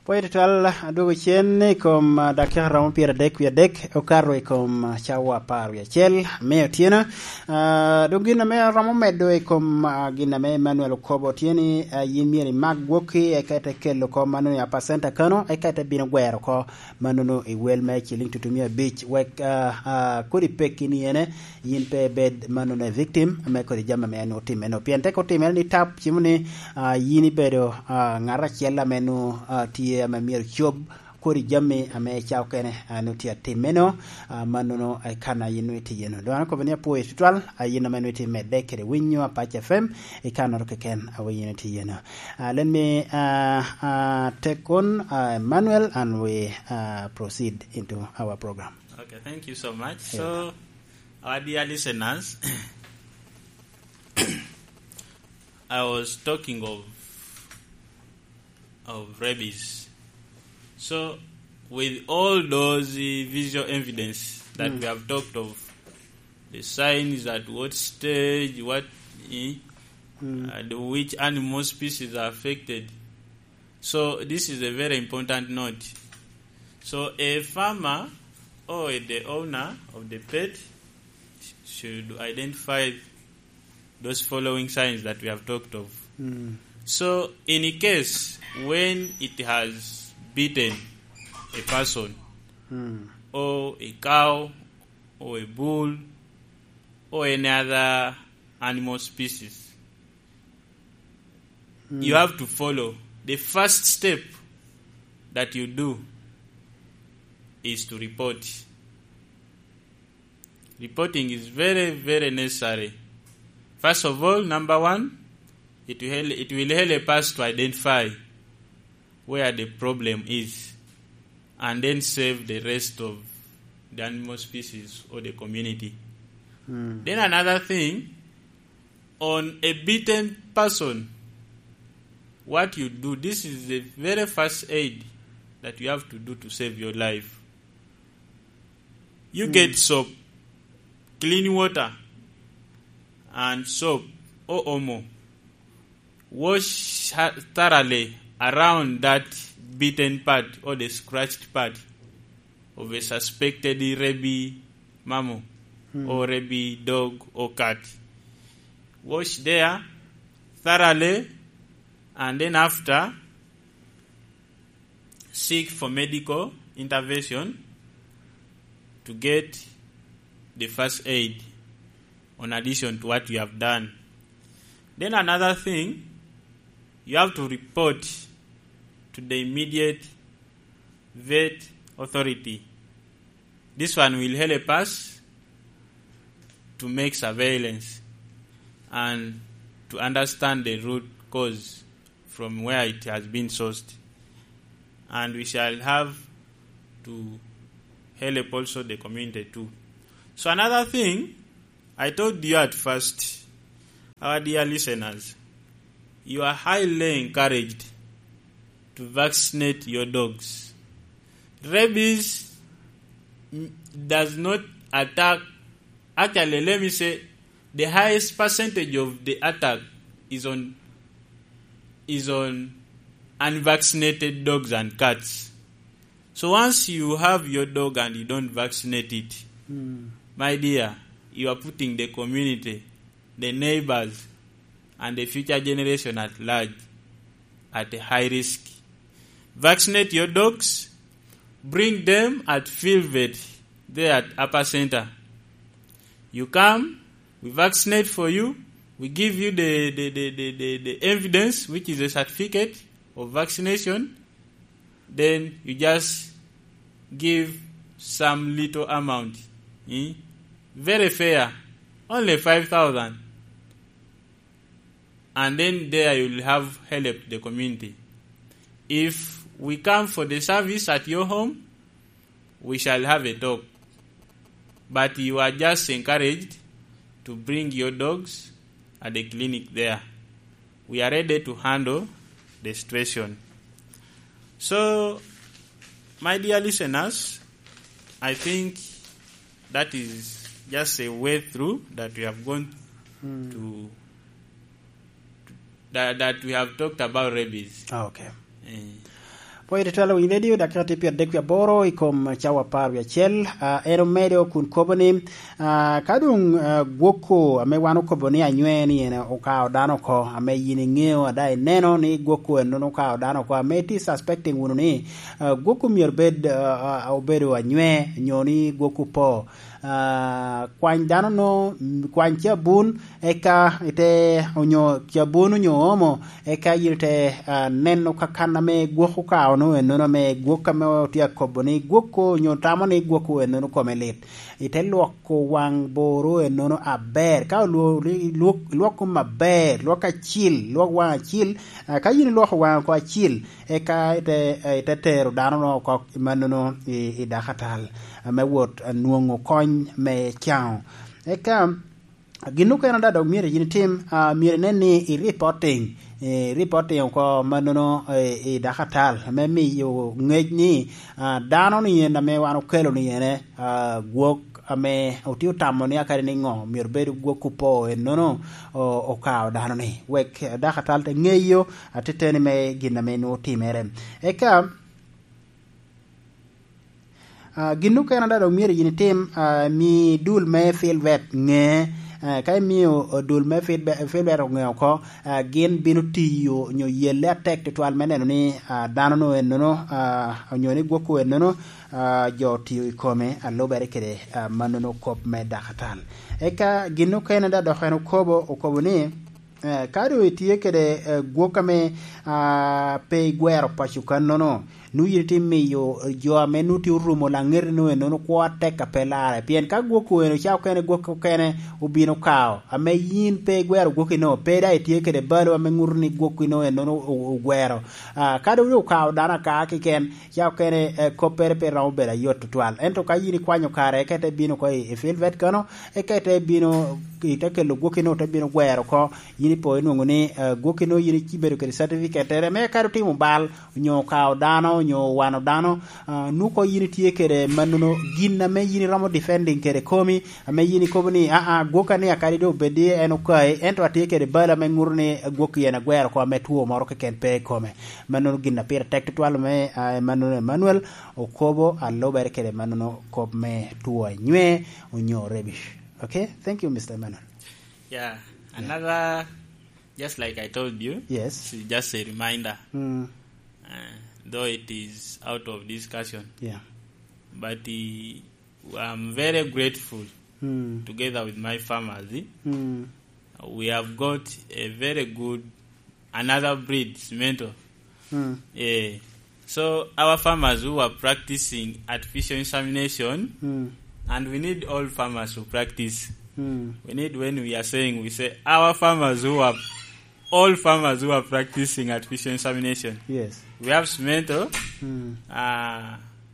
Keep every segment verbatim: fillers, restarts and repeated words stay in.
Poi ritual adugo chien kom dakika ramo piero adek wi adek okaro kom chawa par wi achiel me otieno uh, gino me ramo medo kom uh, gino me Emmanuel Okobo tieni uh, yimieri mag woki e kete kelo ko manu ya pasenta kano e kete bino gwero ko manu e wel me chiling tutumia beach wek uh, uh, kuri pekini ene yin pe bed manu ne victim me ko jama me no tim no piente ko tim ni tap chimuni uh, yini bedo uh, ngara chiela menu uh, tie ma mier chob kori jamme ame chao kene anu tia timeno manuno ai kana yinu ti yeno do an ko benia po titwal ayina menu ti medde kere winyo Apache F M e kana ro ken awe yinu ti yeno uh, let me uh, uh, take on uh, Manuel and we uh, proceed into our program. Okay, thank you so much. Yeah. So our dear listeners, I was talking of of rabies. So, with all those uh, visual evidence that mm. we have talked of, the signs at what stage, what, eh, mm. and which animal species are affected. So, this is a very important note. So, a farmer or the owner of the pet should identify those following signs that we have talked of. Mm. So, in a case when it has bitten a person, mm. or a cow, or a bull, or any other animal species, mm. you have to follow. The first step that you do is to report. Reporting is very, very necessary. First of all, number one, it will help, it will help us to identify where the problem is and then save the rest of the animal species or the community. Mm. Then another thing, on a bitten person, what you do, this is the very first aid that you have to do to save your life. You mm. get soap, clean water, and soap or omo. Wash thoroughly around that bitten part or the scratched part of a suspected rabies mammal hmm. or rabies dog or cat. Wash there thoroughly, and then after, seek for medical intervention to get the first aid in addition to what you have done. Then another thing, you have to report to the immediate vet authority. This one will help us to make surveillance and to understand the root cause from where it has been sourced. And we shall have to help also the community too. So another thing, I told you at first, our dear listeners, you are highly encouraged to vaccinate your dogs. Rabies does not attack. Actually, let me say, the highest percentage of the attack is on is on unvaccinated dogs and cats. So once you have your dog and you don't vaccinate it, mm. my dear, you are putting the community, the neighbors, and the future generation at large at a high risk. Vaccinate your dogs. Bring them at Field Vet, there at Upper Center. You come, we vaccinate for you. We give you the, the, the, the, the, the evidence, which is a certificate of vaccination. Then you just give some little amount. Eh? Very fair. Only five thousand. And then there you will have help the community. If we come for the service at your home, we shall have a talk. But you are just encouraged to bring your dogs at the clinic there. We are ready to handle the situation. So, my dear listeners, I think that is just a way through that we have gone hmm. to That, that we have talked about rabies. Oh, okay. Uh, Poi ritalo in radio da kati per de kwa boro ikom chawa par ya chel ero medio kun koboni kadung goko ame wano koboni anywe ni ene okao dano ko ame yini ngeo adai neno ni goko eno no kao dano ko ame ti suspecting wunu ni goko mier bed obedo anywe nyoni goko po Uh, kwan dano no kwan chia bun eka ite onyo chia bunu nyo omo eka yirte uh, neno kakana me gwoko ka ono eno me gwoka me tia koboni gwoko nyo tamo ni gwoko eno ko melit ite loko wang boro eno no aber ka lo loko maber loka chil loko wang chil uh, ka yini loko wang ko chil eka ite uh, ite tero dano no ko manono i, i dakatal me wot nuongo kony me chao eka ginu kana da dog mire yin tim mire neni i reporting e reporting ko manono e dakatal me mi yo ngej ni dano ni na me wano kelo ni ene gwok ame utiu tamo ni akari ni ngo mir bedu gwoku po e nono o kao dano ni wek dakatal te ngeyo atete ni me gina me no timere eka Uh, ginu kana da miri yini tim uh, mi dul me fil vet nge uh, kay mi o dul me fil fil vet nge ko uh, gen binu tiyo nyo yelle tek to al meneno ni uh, dano no en no uh, nyoni goku en no uh, jo tiyo ikome allo bare kede uh, manono kop me dakatal eka ginu kana da do xeno kobo o kobo ni uh, kado itiye kede uh, gwokame uh, pe guero pachukan no no nu yirti mi yo jo amenu ti rumo la ngir no no ko teka pelare pien ka goko eno cha kene goko kene ubino kao ame yin pe gwero goko no pe dai tie ke de balo ame ngurni goko no eno no gwero ah ka do kao dana ka ke ken cha kene ko per per raw bela yotto twal ento ka yini kwanyo kare ke te bino ko e filvet kano e ke te bino ite ke lo goko no te bino gwero ko yini po no ngoni goko no yini kibero ke certificate re me ka do ti mo bal nyo kao dano nyo wano dano uh, nuko yini tie kere manuno ginna me yini ramo defending kere komi ame yini kobni a a goka ne akari do bedi eno kai ento tie kere bala me ngurne goki ena gwero ko ame tuo moro ke ken pe kome manuno ginna pira tactual me uh, manuno Manuel okobo allo bare kere manuno kob me tuo nywe onyo rebish. Okay, thank you Mister Manuel. Yeah, another just like I told you. Yes, just a reminder. Mm. Uh, though it is out of discussion. Yeah. But uh, I'm very grateful mm. together with my farmers. Mm. We have got a very good, another breed, cemento. Mm. Uh, so our farmers who are practicing artificial insemination, mm. and we need all farmers to practice. Mm. We need, when we are saying, we say our farmers who are all farmers who are practicing artificial insemination. Yes. We have cemento. Mm. Uh,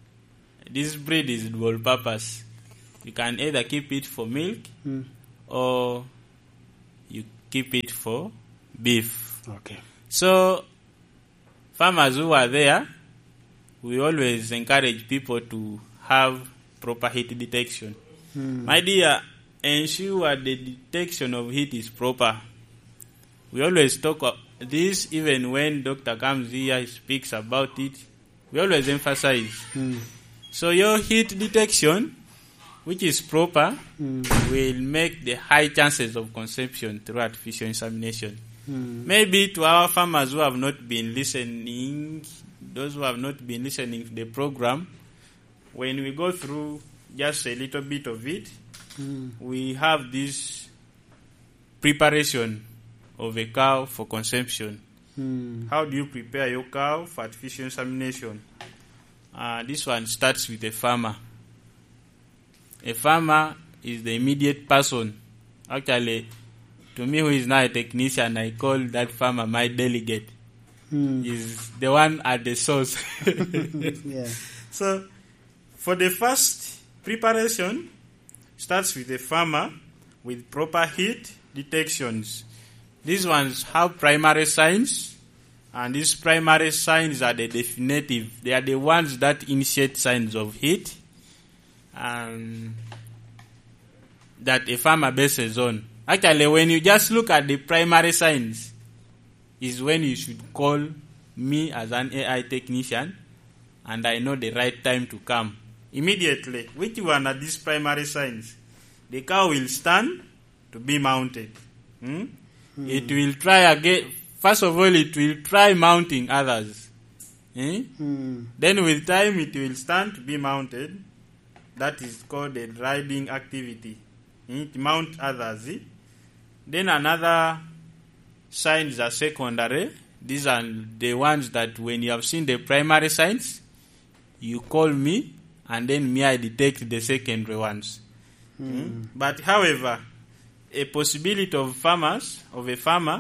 this breed is dual purpose. You can either keep it for milk mm. or you keep it for beef. Okay. So, farmers who are there, we always encourage people to have proper heat detection. Mm. My dear, ensure the detection of heat is proper. We always talk about this, even when doctor comes here, he speaks about it. We always emphasize. Mm. So your heat detection, which is proper, mm. will make the high chances of conception through artificial insemination. Mm. Maybe to our farmers who have not been listening, those who have not been listening to the program, when we go through just a little bit of it, mm. we have this preparation of a cow for conception. Mm. How do you prepare your cow for artificial insemination? Uh, this one starts with a farmer. A farmer is the immediate person. Actually, to me who is now a technician, I call that farmer my delegate. Mm. He's the one at the source. Yeah. So, for the first preparation, starts with the farmer with proper heat detections. These ones have primary signs, and these primary signs are the definitive. They are the ones that initiate signs of heat, and that a farmer bases on. Actually, when you just look at the primary signs, is when you should call me as an A I technician and I know the right time to come. Immediately, which one are these primary signs? The cow will stand to be mounted. Hmm? Hmm. It will try again. First of all, it will try mounting others. Eh? Hmm. Then with time, it will stand to be mounted. That is called a riding activity. It mount others. Eh? Then another signs are secondary. These are the ones that when you have seen the primary signs, you call me, and then me I detect the secondary ones. Hmm. Hmm? But however, a possibility of farmers, of a farmer,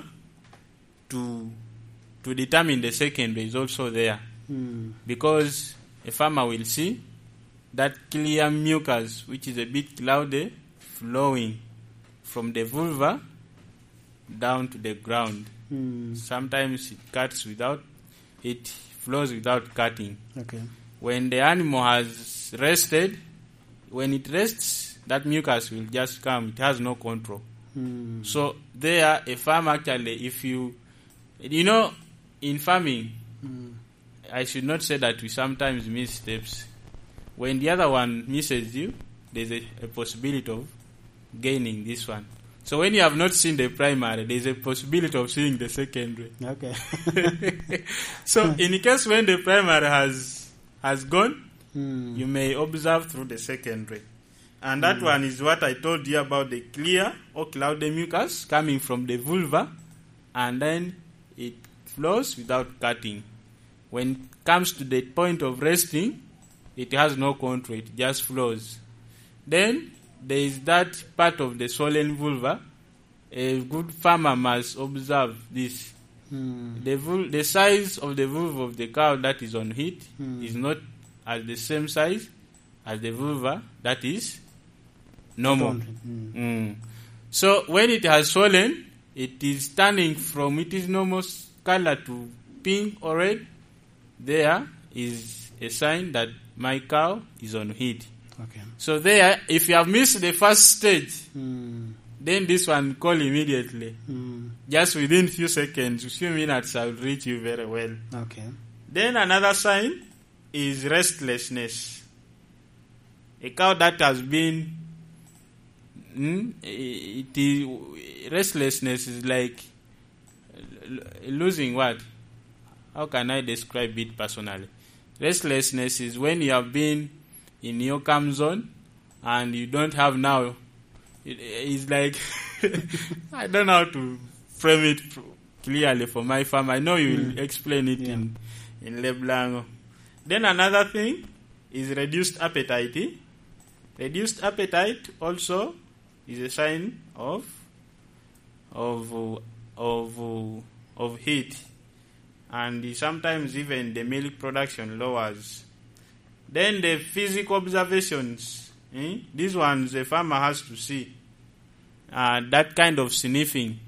to to determine the secondary is also there. Hmm. Because a farmer will see that clear mucus, which is a bit cloudy, flowing from the vulva down to the ground. Hmm. Sometimes it cuts without, it flows without cutting. Okay. When the animal has rested, when it rests, that mucus will just come. It has no control. Hmm. So there, a farm actually, if you, you know, in farming, hmm. I should not say that we sometimes miss steps. When the other one misses you, there's a, a possibility of gaining this one. So when you have not seen the primary, there's a possibility of seeing the secondary. Okay. So in case when the primary has has gone, hmm. you may observe through the secondary. And that mm. one is what I told you about the clear or cloudy mucus coming from the vulva, and then it flows without cutting. When it comes to the point of resting, it has no control, it just flows. Then there is that part of the swollen vulva. A good farmer must observe this. Mm. The, vul- the size of the vulva of the cow that is on heat mm. is not at the same size as the vulva that is normal. Mm. Mm. So when it has swollen, it is turning from its normal color to pink or red. There is a sign that my cow is on heat. Okay. So there, if you have missed the first stage, mm. then this one call immediately. Mm. Just within few seconds, few minutes, I will reach you very well. Okay. Then another sign is restlessness. A cow that has been Mm, it is, restlessness is like losing what? How can I describe it personally? Restlessness is when you have been in your calm zone and you don't have now. It, it's like I don't know how to frame it clearly for my farm. I know you will mm. explain it yeah. in in Leblanc. Then another thing is reduced appetite. Reduced appetite also is a sign of of of of heat, and sometimes even the milk production lowers. Then the physical observations, eh? These ones the farmer has to see. Uh, that kind of sniffing